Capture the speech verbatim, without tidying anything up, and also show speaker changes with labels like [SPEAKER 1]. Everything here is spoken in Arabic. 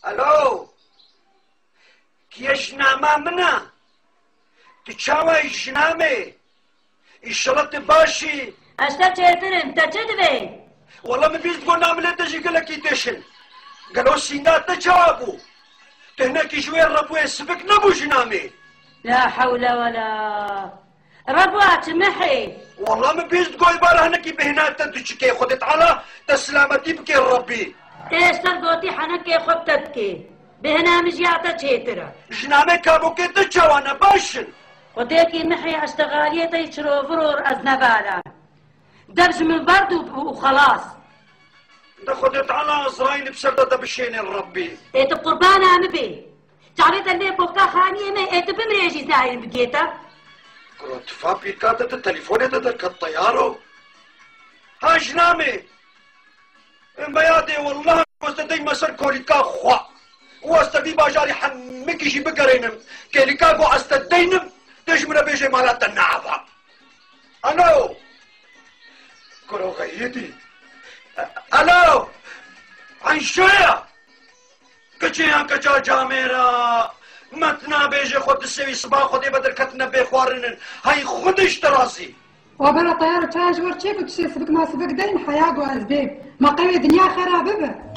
[SPEAKER 1] الو كي جناما منا تشاوي جنامي الشلط باشي
[SPEAKER 2] اشتا چهترم تا چه دوی؟
[SPEAKER 1] والله من بيز تقول نعمل تجي قال لك يدشن قالوا سينات تجابو تهناك شويه الربو يسبك نبو جنامي
[SPEAKER 2] لا حول ولا ربوات محي
[SPEAKER 1] والله من بيز تقول بارا هناك بهنات تدشكي خدت على تسلامتي بكي الربي
[SPEAKER 2] ايش ترقوتي حنكي خبتتكي بهنا مجيعتا چهترا
[SPEAKER 1] جنامي كابو كي تجاوانا باشن
[SPEAKER 2] وديكي محي اشتغالية يشرو فرور ازنبالا درج من برد وخلاص
[SPEAKER 1] ده خدت على ازراين بسردة بشين الربي
[SPEAKER 2] ايت قربانا عم بي تعريت اللي بوكا خانية ما ايت بمريجي زاين بقيتا
[SPEAKER 1] كروت فابي كاتت التليفون تدرك الطيارو ها جنامي بيادي والله واستدي مسر كوريكا خوا واستدي باجاري حمك يجي بقرينم كيليكا قو استدينم تجمنا بيجي مالات النعبة الو كرو غيدي الو عن شوية كجيان كجا جاميرا متنا بيجي خود السوي صباح خودي بدر كتنا بيخوارنن هاي خودش تراسي
[SPEAKER 3] وبلا طيارة تاج ورشيك وتشي سبك ما سبك دين حياة وأسباب ما قوي دنيا خرابة.